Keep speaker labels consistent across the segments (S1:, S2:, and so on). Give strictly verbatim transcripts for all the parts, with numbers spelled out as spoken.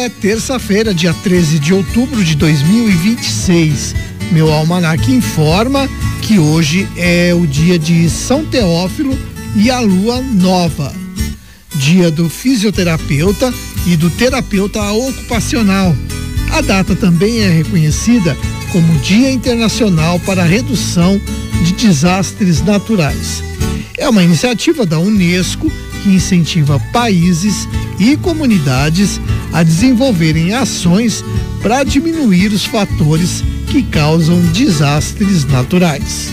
S1: é terça-feira, dia treze de outubro de dois mil e vinte e seis. Meu almanaque informa que hoje é o dia de São Teófilo e a lua nova. Dia do fisioterapeuta e do terapeuta ocupacional. A data também é reconhecida como Dia Internacional para a Redução de Desastres Naturais. É uma iniciativa da Unesco que incentiva países e comunidades a desenvolverem ações para diminuir os fatores que causam desastres naturais.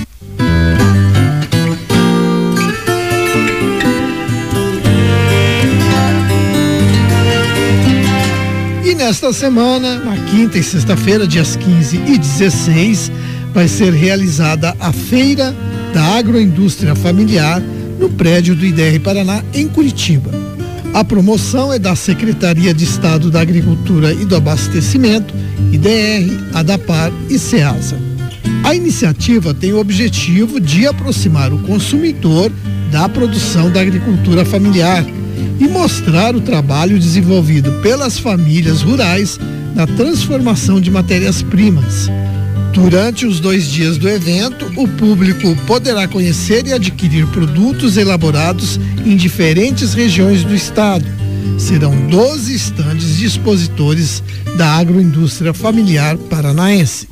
S1: E nesta semana, na quinta e sexta-feira, dias quinze e dezesseis, vai ser realizada a Feira da Agroindústria Familiar no prédio do I D R Paraná, em Curitiba. A promoção é da Secretaria de Estado da Agricultura e do Abastecimento, I D R, ADAPAR e SEASA. A iniciativa tem o objetivo de aproximar o consumidor da produção da agricultura familiar e mostrar o trabalho desenvolvido pelas famílias rurais na transformação de matérias-primas. Durante os dois dias do evento, o público poderá conhecer e adquirir produtos elaborados em diferentes regiões do estado. Serão doze estandes de expositores da agroindústria familiar paranaense.